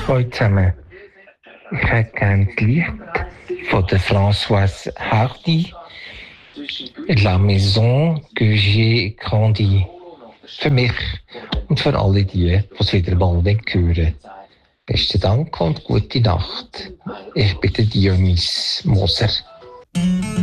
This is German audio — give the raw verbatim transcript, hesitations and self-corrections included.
Hallo zusammen. Ich hätte gerne das Lied von der Françoise Hardy, La Maison que j'ai grandi. Für mich und für alle die, die es wieder mal nicht hören. Besten Dank und gute Nacht. Ich bin der Dionys Moser.